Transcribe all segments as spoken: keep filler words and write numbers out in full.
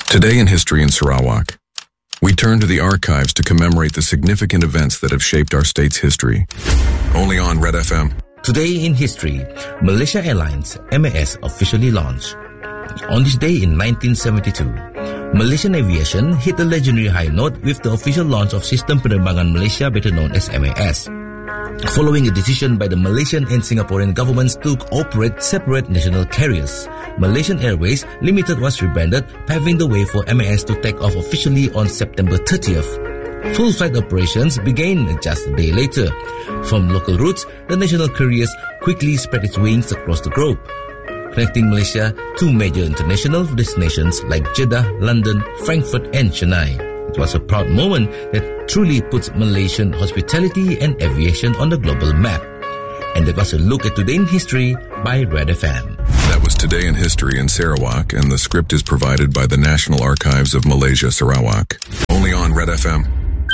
Today in History in Sarawak, we turn to the archives to commemorate the significant events that have shaped our state's history. Only on Red F M. Today in History, Malaysia Airlines M A S officially launched. On this day in nineteen seventy-two, Malaysian aviation hit a legendary high note with the official launch of Sistem Penerbangan Malaysia, better known as M A S. Following a decision by the Malaysian and Singaporean governments to operate separate national carriers, Malaysian Airways Limited was rebranded, paving the way for M A S to take off officially on September thirtieth. Full flight operations began just a day later. From local routes, the national carriers quickly spread its wings across the globe, connecting Malaysia to major international destinations like Jeddah, London, Frankfurt and Chennai. It was a proud moment that truly puts Malaysian hospitality and aviation on the global map. And that was a look at Today in History by Red F M. That was Today in History in Sarawak, and the script is provided by the National Archives of Malaysia, Sarawak. Only on Red F M.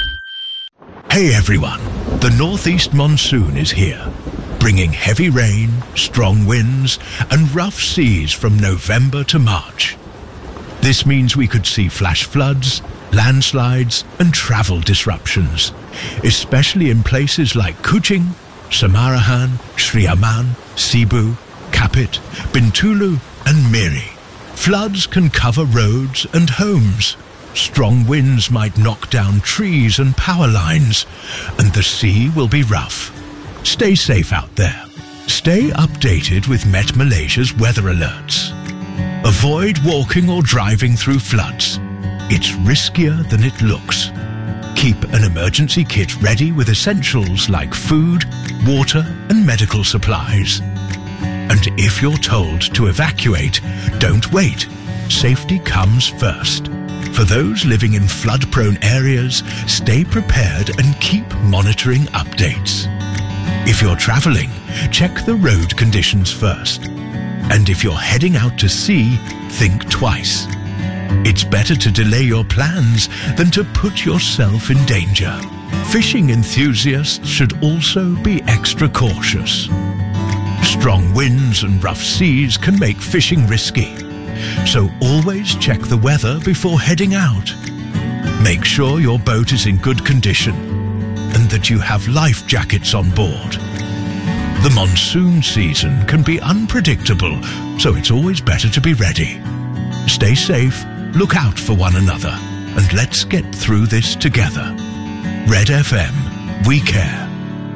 Hey everyone, the northeast monsoon is here, bringing heavy rain, strong winds and rough seas from November to March. This means we could see flash floods, landslides and travel disruptions, especially in places like Kuching, Samarahan, Sri Aman, Cebu, Kapit, Bintulu and Miri. Floods can cover roads and homes. Strong winds might knock down trees and power lines, and the sea will be rough. Stay safe out there. Stay updated with Met Malaysia's weather alerts. Avoid walking or driving through floods. It's riskier than it looks. Keep an emergency kit ready with essentials like food, water and medical supplies. And if you're told to evacuate, don't wait. Safety comes first. For those living in flood-prone areas, stay prepared and keep monitoring updates. If you're traveling, check the road conditions first. And if you're heading out to sea, think twice. It's better to delay your plans than to put yourself in danger. Fishing enthusiasts should also be extra cautious. Strong winds and rough seas can make fishing risky. So always check the weather before heading out. Make sure your boat is in good condition and that you have life jackets on board. The monsoon season can be unpredictable, so it's always better to be ready. Stay safe, look out for one another, and let's get through this together. Red F M, we care.